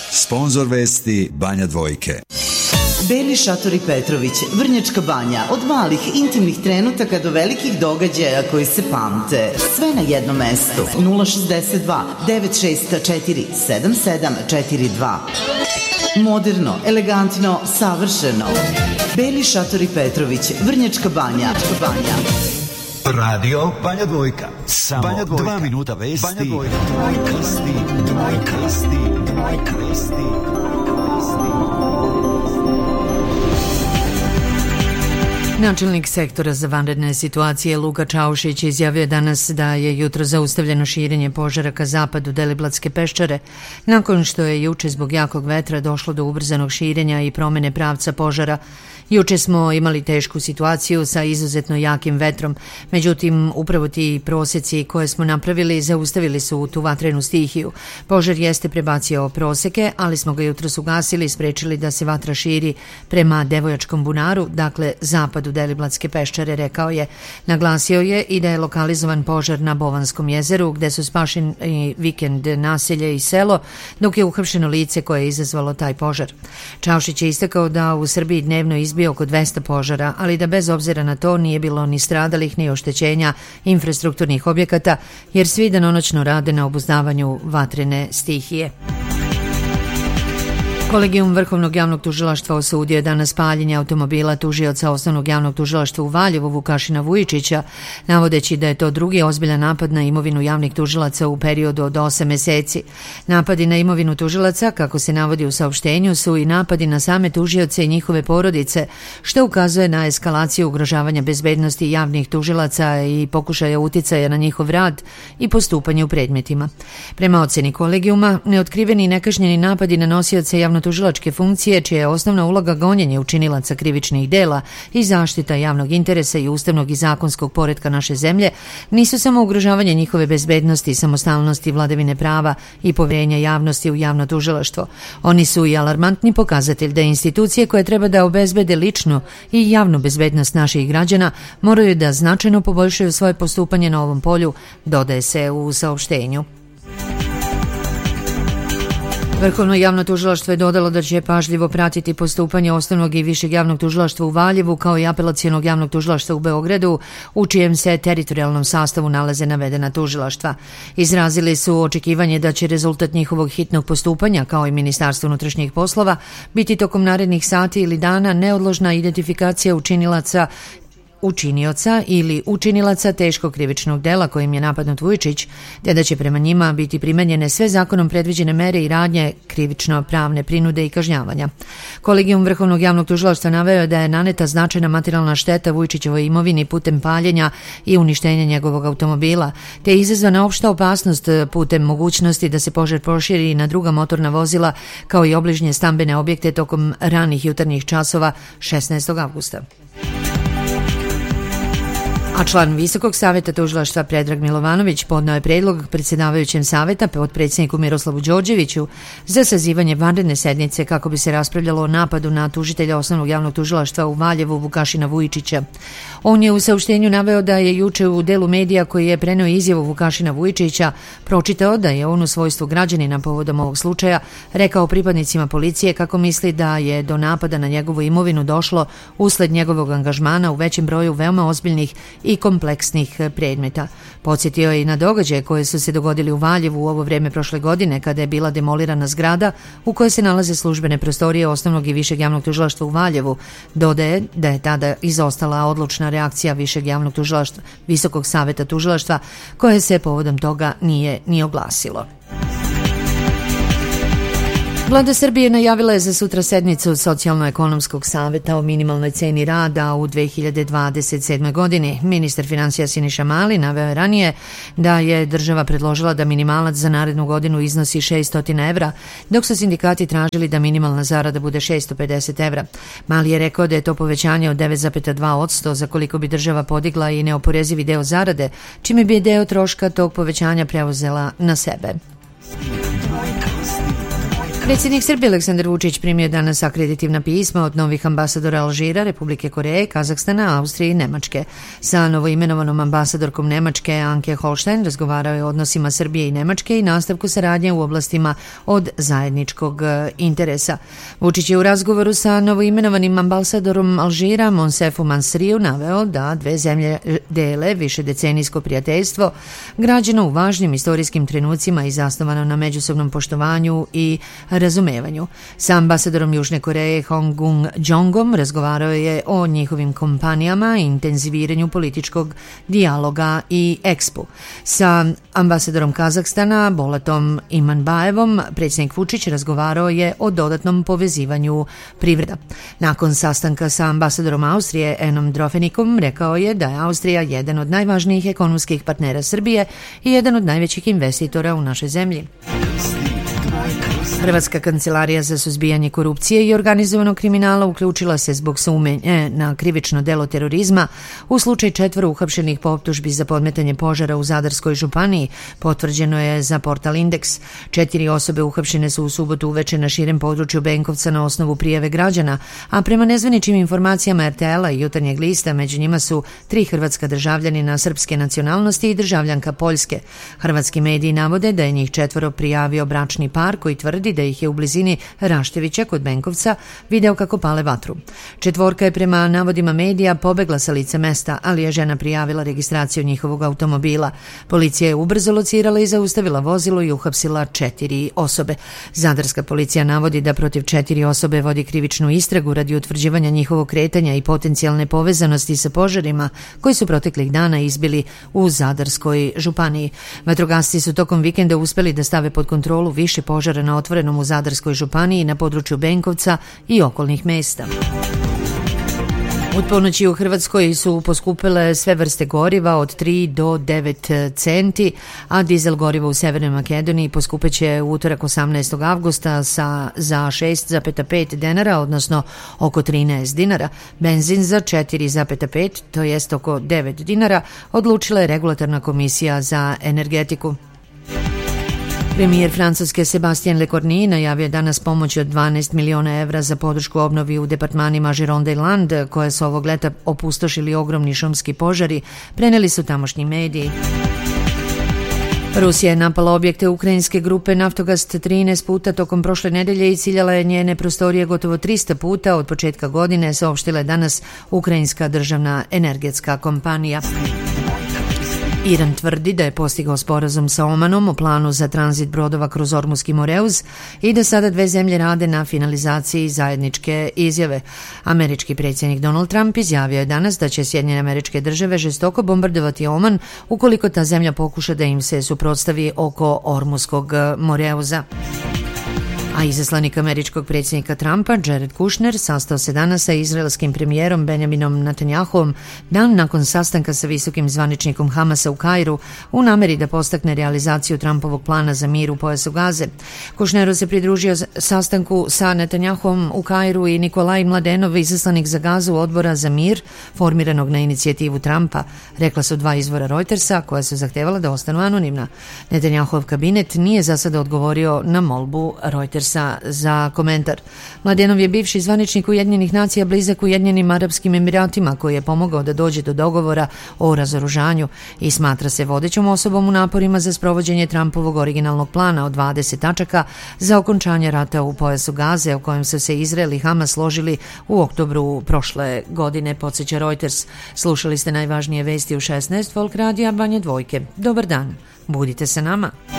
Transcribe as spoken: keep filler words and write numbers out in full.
Sponzor vesti Banja Dvojke. Beli šatori Petrović, Vrnjačka Banja, od malih intimnih trenutaka do velikih događaja koji se pamte. Sve na jednom mestu. nula šezdeset dva devet šest četiri sedam sedam četiri dva. Moderno, elegantno, savršeno. Beli šatori Petrović, Vrnjačka Banja. Banja. Radio Banja Dvojka. Samo Banja Dvojka. dva minuta vesti. Banja Dvojka. Krsti, krsti, krsti. Načelnik sektora za vanredne situacije Luka Čaušić izjavio danas da je jutro zaustavljeno širenje požara ka zapadu Deliblatske peščare, nakon što je juče zbog jakog vetra došlo do ubrzanog širenja i promene pravca požara. Juče smo imali tešku situaciju sa izuzetno jakim vetrom, međutim upravo ti proseci koje smo napravili zaustavili su tu vatrenu stihiju. Požar jeste prebacio proseke, ali smo ga jutros ugasili i sprečili da se vatra širi prema Devojačkom bunaru, dakle zapadu Deliblatske peščare, rekao je. Naglasio je i da je lokalizovan požar na Bovanskom jezeru, gde su spašeni vikend naselje i selo, dok je uhapšeno lice koje je izazvalo taj požar. Čaušić je istakao da u Srbiji dnevno izbija oko dvesta požara, ali da bez obzira na to nije bilo ni stradalih ni oštećenja infrastrukturnih objekata, jer svi danonoćno rade na obuzdavanju vatrene stihije. Kolegijum Vrhovnog javnog tužilaštva osudio je danas paljenje automobila tužioca Osnovnog javnog tužilaštva u Valjevu Vukašina Vujičića, navodeći da je to drugi ozbiljan napad na imovinu javnih tužilaca u periodu od osam meseci. Napadi na imovinu tužilaca, kako se navodi u saopštenju, su i napadi na same tužioce i njihove porodice, što ukazuje na eskalaciju ugrožavanja bezbednosti javnih tužilaca i pokušaja uticaja na njihov rad i postupanje u predmetima. Prema oceni kolegijuma, neotkriveni i nekažnjeni napadi na nosioce javno tužilačke funkcije, čija je osnovna uloga gonjenje učinilaca krivičnih dela i zaštita javnog interesa i ustavnog i zakonskog poretka naše zemlje, nisu samo ugrožavanje njihove bezbednosti, samostalnosti, vladavine prava i poverenja javnosti u javno tužilaštvo. Oni su i alarmantni pokazatelj da institucije koje treba da obezbede ličnu i javnu bezbednost naših građana moraju da značajno poboljšaju svoje postupanje na ovom polju, dodaje se u saopštenju. Vrhovno javno tužilaštvo je dodalo da će pažljivo pratiti postupanje Osnovnog i Višeg javnog tužilaštva u Valjevu kao i Apelacionog javnog tužilaštva u Beogradu, u čijem se teritorijalnom sastavu nalaze navedena tužilaštva. Izrazili su očekivanje da će rezultat njihovog hitnog postupanja, kao i Ministarstvo unutrašnjih poslova, biti tokom narednih sati ili dana neodložna identifikacija učinilaca učinioca ili učinilaca teškog krivičnog dela kojim je napadnut Vujičić, te da će prema njima biti primenjene sve zakonom predviđene mere i radnje krivično-pravne prinude i kažnjavanja. Kolegijum Vrhovnog javnog tužilaštva naveo da je naneta značajna materijalna šteta Vujičićevoj imovini putem paljenja i uništenja njegovog automobila, te je izazvana opšta opasnost putem mogućnosti da se požar proširi na druga motorna vozila kao i obližnje stambene objekte tokom ranih jutarnjih časova šesnaestog avgusta. A član Visokog saveta tužilaštva Predrag Milovanović podneo je predlog predsjedavajućem saveta potpredsjedniku Miroslavu Đorđeviću za sazivanje vanredne sednice kako bi se raspravljalo o napadu na tužitelja Osnovnog javnog tužilaštva u Valjevu Vukašina Vujičića. On je u saopštenju naveo da je juče u delu medija koji je preneo izjavu Vukašina Vujičića pročitao da je on u svojstvu građanina povodom ovog slučaja rekao pripadnicima policije kako misli da je do napada na njegovu imovinu došlo usled njegovog angažmana u većem broju veoma ozbiljnih i kompleksnih predmeta. Podsjetio je i na događaje koje su se dogodili u Valjevu u ovo vreme prošle godine kada je bila demolirana zgrada u kojoj se nalaze službene prostorije Osnovnog i Višeg javnog tužilaštva u Valjevu. Dodaje da je tada izostala odlučna reakcija Višeg javnog tužilaštva, Visokog saveta tužilaštva, koje se povodom toga nije ni oglasilo. Vlada Srbije najavila je za sutra sednicu Socijalno-ekonomskog saveta o minimalnoj ceni rada u dve hiljade dvadeset sedmoj. godini. Ministar finansija Siniša Mali naveo je ranije da je država predložila da minimalac za narednu godinu iznosi šesto evra, dok su sindikati tražili da minimalna zarada bude šesto pedeset evra. Mali je rekao da je to povećanje od devet zarez dva posto za koliko bi država podigla i neoporezivi deo zarade, čime bi deo troška tog povećanja preuzela na sebe. Predsjednik Srbije Aleksandar Vučić primio danas akreditivna pisma od novih ambasadora Alžira, Republike Koreje, Kazahstana, Austrije i Nemačke. Sa novoimenovanom ambasadorkom Nemačke Anke Holstein razgovarao je o odnosima Srbije i Nemačke i nastavku saradnje u oblastima od zajedničkog interesa. Vučić je u razgovoru sa novoimenovanim ambasadorom Alžira Monsefu Mansriju naveo da dve zemlje dele višedecenijsko prijateljstvo građeno u važnim istorijskim trenucima i zasnovano na međusobnom poštovanju i razumevanju. Sa ambasadorom Južne Koreje Hong Jongom razgovarao je o njihovim kompanijama, intenziviranju političkog dijaloga i ekspu. Sa ambasadorom Kazahstana Bolatom Imanbajevom predsjednik Vučić razgovarao je o dodatnom povezivanju privreda. Nakon sastanka sa ambasadorom Austrije Enom Drofenikom rekao je da je Austrija jedan od najvažnijih ekonomskih partnera Srbije i jedan od najvećih investitora u našoj zemlji. Hrvatska kancelarija za suzbijanje korupcije i organizovanog kriminala uključila se zbog sumnje na krivično delo terorizma u slučaj četvoro uhapšenih po optužbi za podmetanje požara u Zadarskoj županiji, potvrđeno je za portal Indeks. Četiri osobe uhapšene su u subotu uveče na širem području Benkovca na osnovu prijave građana, a prema nezvaničnim informacijama er te el-a i Jutarnjeg lista među njima su tri hrvatska državljanina srpske nacionalnosti i državljanka Poljske. Hrvatski mediji navode da je njih četvoro prijavio bračni par koji tvrdi da ih je u blizini Raštevića kod Benkovca video kako pale vatru. Četvorka je prema navodima medija pobegla sa lice mesta, ali je žena prijavila registraciju njihovog automobila. Policija je ubrzo locirala i zaustavila vozilo i uhapsila četiri osobe. Zadarska policija navodi da protiv četiri osobe vodi krivičnu istragu radi utvrđivanja njihovog kretanja i potencijalne povezanosti sa požarima koji su proteklih dana izbili u Zadarskoj županiji. Vatrogasci su tokom vikenda uspeli da stave pod kontrolu više požara na otvorenom u Zadarskoj županiji na području Benkovca i okolnih mesta. Od ponoći u Hrvatskoj su poskupile sve vrste goriva od tri do devet centi, a dizel goriva u Severnoj Makedoniji poskupeće u utorak osamnaestog avgusta sa, za šest zarez pet dinara, odnosno oko trinaest dinara. Benzin za četiri zarez pet, to jest oko devet dinara, odlučila je Regulatorna komisija za energetiku. Premijer Francuske Sebastien Lecornu najavio je danas pomoć od dvanaest miliona evra za podršku obnovi u departmanima Gironde i Land, koje su ovog leta opustošili ogromni šumski požari, preneli su tamošnji mediji. Rusija je napala objekte ukrajinske grupe Naftogast trinaest puta tokom prošle nedelje i ciljala je njene prostorije gotovo tristo puta od početka godine, saopštila je danas ukrajinska državna energetska kompanija. Iran tvrdi da je postigao sporazum sa Omanom o planu za tranzit brodova kroz Ormuski Moreuz i da sada dve zemlje rade na finalizaciji zajedničke izjave. Američki predsjednik Donald Trump izjavio je danas da će Sjedinjene Američke Države žestoko bombardovati Oman ukoliko ta zemlja pokuša da im se suprotstavi oko Ormuskog Moreuza. A izaslanik američkog predsjednika Trumpa, Jared Kushner, sastao se danas sa izraelskim premijerom Benjaminom Netanjahuom dan nakon sastanka sa visokim zvaničnikom Hamasa u Kairu u nameri da postakne realizaciju Trumpovog plana za mir u pojasu Gaze. Kushneru se pridružio sastanku sa Netanjahuom u Kairu i Nikolaj Mladenov, izaslanik za Gazu odbora za mir, formiranog na inicijativu Trumpa, rekla su dva izvora Reutersa koja su zahtevala da ostanu anonimna. Netanjahuov kabinet nije za sada odgovorio na molbu Reutersa za komentar. Mladenov je bivši zvaničnik Ujedinjenih nacija blizak Ujedinjenim Arapskim Emiratima koji je pomogao da dođe do dogovora o razoružanju i smatra se vodećom osobom u naporima za sprovođenje Trumpovog originalnog plana od dvadeset tačaka za okončanje rata u pojasu Gaze o kojem su se Izrael i Hamas složili u oktobru prošle godine, podsjeća Reuters. Slušali ste najvažnije vesti u šesnaest Folk radija Banja Dvojke. Dobar dan, budite sa nama.